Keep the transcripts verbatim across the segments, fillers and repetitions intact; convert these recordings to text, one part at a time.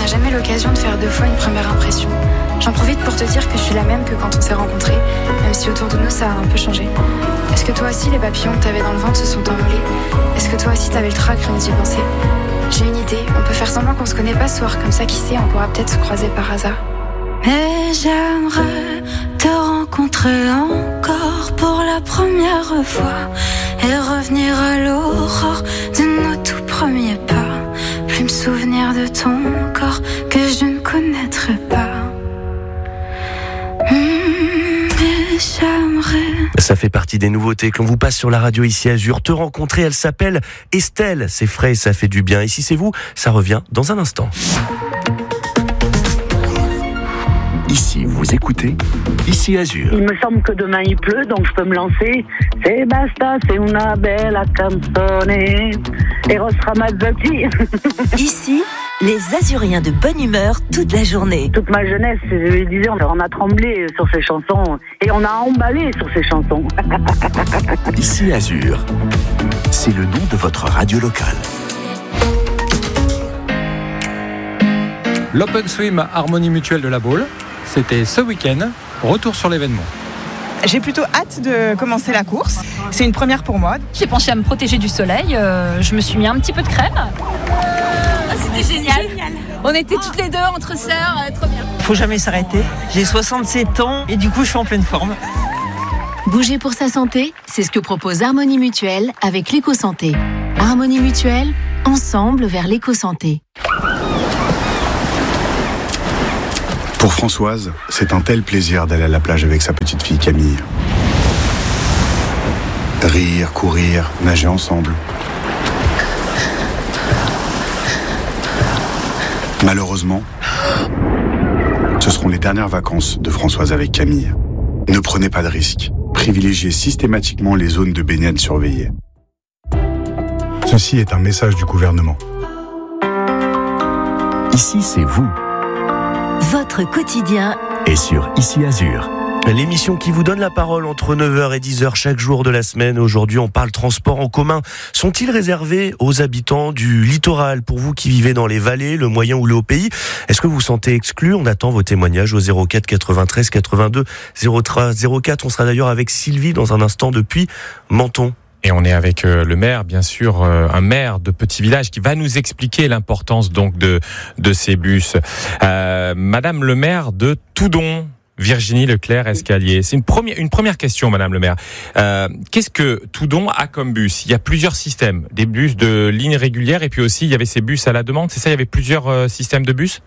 jamais l'occasion de faire deux fois une première impression. J'en profite pour te dire que je suis la même que quand on s'est rencontrés, même si autour de nous ça a un peu changé. Est-ce que toi aussi les papillons que t'avais dans le ventre se sont envolés? Est-ce que toi aussi t'avais le trac rien d'y penser? J'ai une idée, on peut faire semblant qu'on se connaît pas ce soir, comme ça qui sait, on pourra peut-être se croiser par hasard. Mais j'aimerais te rencontrer encore pour la première fois et revenir à l'aurore de nos tout premiers pas. Plus me souvenir de ton corps que je ne connaîtrai pas. Mmh, mais j'aimerais. Ça fait partie des nouveautés que l'on vous passe sur la radio ici Azur. Te rencontrer, elle s'appelle Estelle. C'est frais, ça fait du bien. Et si c'est vous, ça revient dans un instant. Ici, vous écoutez Ici Azur. Il me semble que demain il pleut, donc je peux me lancer. C'est basta, c'est una bella canzone. Eros Ramazzotti. Ici, les Azuriens de bonne humeur toute la journée. Toute ma jeunesse, je disais, on a tremblé sur ces chansons et on a emballé sur ces chansons. Ici Azur, c'est le nom de votre radio locale. L'Open Swim Harmonie Mutuelle de la Baule, c'était ce week-end. Retour sur l'événement. J'ai plutôt hâte de commencer la course. C'est une première pour moi. J'ai pensé à me protéger du soleil. Euh, je me suis mis un petit peu de crème. Ah, c'était génial. génial. On était toutes les deux entre sœurs, euh, trop bien. Faut jamais s'arrêter. J'ai soixante-sept ans et du coup je suis en pleine forme. Bouger pour sa santé, c'est ce que propose Harmonie Mutuelle avec l'éco-santé. Harmonie Mutuelle, ensemble vers l'éco-santé. Pour Françoise, c'est un tel plaisir d'aller à la plage avec sa petite fille Camille. Rire, courir, nager ensemble. Malheureusement, ce seront les dernières vacances de Françoise avec Camille. Ne prenez pas de risques. Privilégiez systématiquement les zones de baignade surveillées. Ceci est un message du gouvernement. Ici, c'est vous. Votre quotidien est sur Ici Azur. L'émission qui vous donne la parole entre neuf heures et dix heures chaque jour de la semaine. Aujourd'hui, on parle transport en commun. Sont-ils réservés aux habitants du littoral? Pour vous qui vivez dans les vallées, le moyen ou le haut pays, est-ce que vous vous sentez exclu? On attend vos témoignages au zéro quatre quatre-vingt-treize quatre-vingt-deux zéro trois zéro quatre. On sera d'ailleurs avec Sylvie dans un instant depuis Menton. Et on est avec euh, le maire, bien sûr, euh, un maire de petit village qui va nous expliquer l'importance donc de de ces bus. Euh, Madame le maire de Toudon, Virginie Leclerc-Escalier. C'est une première une première question, Madame le maire. Euh, qu'est-ce que Toudon a comme bus? Il y a plusieurs systèmes, des bus de ligne régulière et puis aussi il y avait ces bus à la demande. C'est ça, il y avait plusieurs euh, systèmes de bus?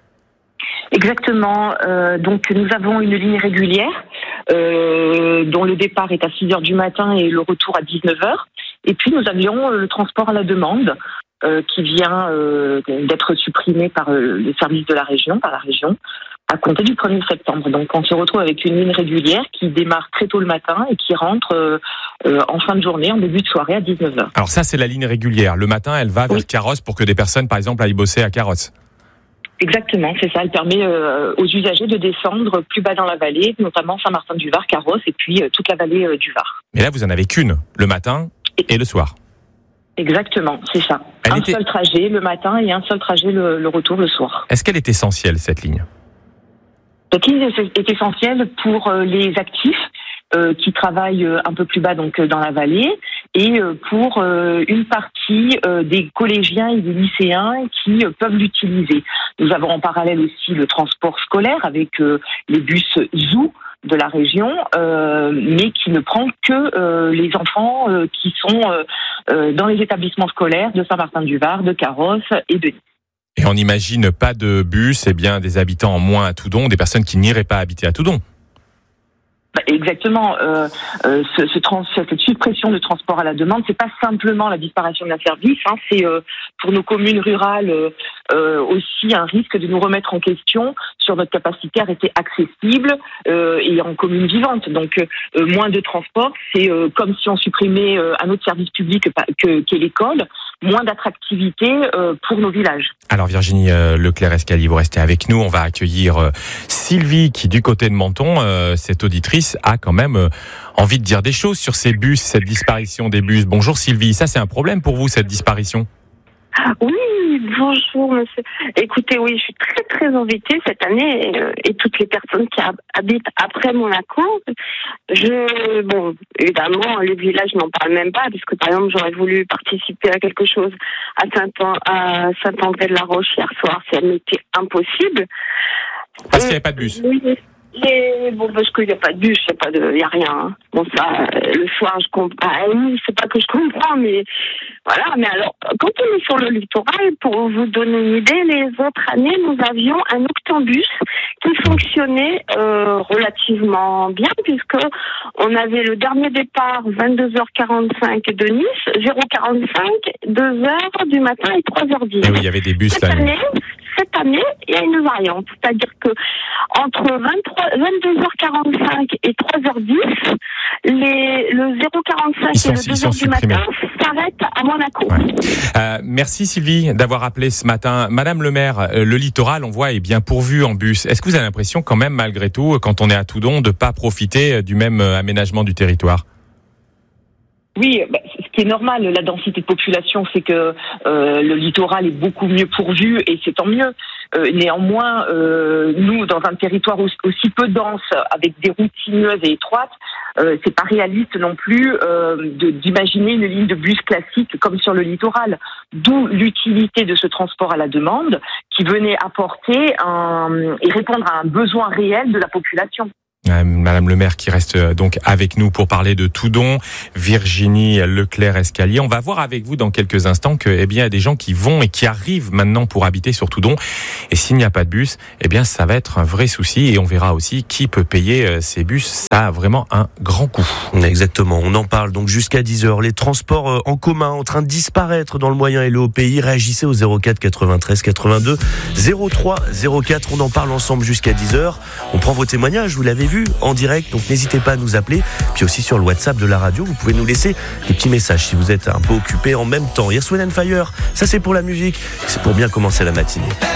Exactement. Euh, donc nous avons une ligne régulière euh, dont le départ est à six heures du matin et le retour à dix-neuf heures. Et puis nous avions le transport à la demande euh, qui vient euh, d'être supprimé par euh, les services de la région, par la région, à compter du premier septembre. Donc on se retrouve avec une ligne régulière qui démarre très tôt le matin et qui rentre euh, euh, en fin de journée, en début de soirée à dix-neuf heures. Alors ça, c'est la ligne régulière. Le matin, elle va vers oui. Carrosse pour que des personnes, par exemple, aillent bosser à Carrosse. Exactement, c'est ça. Elle permet euh, aux usagers de descendre plus bas dans la vallée, notamment Saint-Martin-du-Var, Carrosse, et puis euh, toute la vallée euh, du Var. Mais là, vous en avez qu'une, le matin et, et le soir. Exactement, c'est ça. Elle un était... seul trajet le matin et un seul trajet le, le retour le soir. Est-ce qu'elle est essentielle, cette ligne? Cette ligne est essentielle pour euh, les actifs euh, qui travaillent euh, un peu plus bas donc euh, dans la vallée et euh, pour euh, une partie euh, des collégiens et des lycéens qui euh, peuvent l'utiliser. Nous avons en parallèle aussi le transport scolaire avec euh, les bus Zoo de la région, euh, mais qui ne prend que euh, les enfants euh, qui sont euh, euh, dans les établissements scolaires de Saint-Martin-du-Var, de Carrosse et de Nice. Et on n'imagine pas de bus, eh bien des habitants en moins à Toudon, des personnes qui n'iraient pas habiter à Toudon. Exactement. Euh, euh, ce, ce trans, cette suppression de transport à la demande, c'est pas simplement la disparition d'un service, hein, c'est euh, pour nos communes rurales euh, euh, aussi un risque de nous remettre en question sur notre capacité à rester accessible euh, et en commune vivante. Donc euh, moins de transport, c'est euh, comme si on supprimait euh, un autre service public que, qu'est l'école, moins d'attractivité euh, pour nos villages. Alors Virginie euh, Leclerc-Escalier, vous restez avec nous. On va accueillir euh, Sylvie qui, du côté de Menton, euh, cette auditrice, a quand même euh, envie de dire des choses sur ces bus, cette disparition des bus. Bonjour Sylvie, ça c'est un problème pour vous, cette disparition? Oui, Oui, bonjour monsieur. Écoutez, oui, je suis très très embêtée cette année et, euh, et toutes les personnes qui hab- habitent après Monaco. Je, bon, évidemment, les villages n'en parlent même pas, puisque par exemple, j'aurais voulu participer à quelque chose à Saint- à Saint-André-de-la-Roche hier soir, ça m'était impossible. Parce qu'il n'y avait pas de bus. Oui. Et bon, parce qu'il n'y a pas de bus, il n'y a pas de, il y a rien. Hein. Bon, ça, euh, le soir, je comprends. Ah, oui, c'est pas que je comprends, mais voilà. Mais alors, quand on est sur le littoral, pour vous donner une idée, les autres années, nous avions un octobus qui fonctionnait euh, relativement bien, puisque on avait le dernier départ vingt-deux heures quarante-cinq de Nice, zéro heure quarante-cinq, deux heures du matin et trois heures dix. Et oui, il y avait des bus cette là. Année, cette année, il y a une variante, c'est-à-dire que entre vingt-deux heures quarante-cinq et trois heures dix, les, le zéro heure quarante-cinq sont, et le deux heures du matin s'arrêtent à Monaco. Ouais. Euh, merci Sylvie d'avoir appelé ce matin. Madame le maire, euh, le littoral, on voit, est bien pourvu en bus. Est-ce que vous avez l'impression quand même, malgré tout, quand on est à Toudon, de ne pas profiter du même aménagement du territoire ? Oui, bah, ce qui est normal, la densité de population, c'est que euh, le littoral est beaucoup mieux pourvu et c'est tant mieux. Euh, néanmoins, euh, nous, dans un territoire aussi, aussi peu dense, avec des routes sinueuses et étroites, euh, c'est pas réaliste non plus euh, de, d'imaginer une ligne de bus classique comme sur le littoral. D'où l'utilité de ce transport à la demande qui venait apporter un, et répondre à un besoin réel de la population. Madame le maire qui reste donc avec nous pour parler de Toudon, Virginie Leclerc-Escalier. On va voir avec vous dans quelques instants que, eh bien, il y a des gens qui vont et qui arrivent maintenant pour habiter sur Toudon. Et s'il n'y a pas de bus, eh bien, ça va être un vrai souci. Et on verra aussi qui peut payer ces bus. Ça a vraiment un grand coût. Exactement. On en parle donc jusqu'à dix heures. Les transports en commun en train de disparaître dans le moyen et le haut pays. Réagissez au zéro quatre quatre-vingt-treize quatre-vingt-deux zéro trois zéro quatre. On en parle ensemble jusqu'à dix heures. On prend vos témoignages. Vous l'avez vu en direct, donc n'hésitez pas à nous appeler. Puis aussi sur le WhatsApp de la radio, vous pouvez nous laisser des petits messages si vous êtes un peu occupé en même temps. Earth, Wind and Fire, ça c'est pour la musique, c'est pour bien commencer la matinée.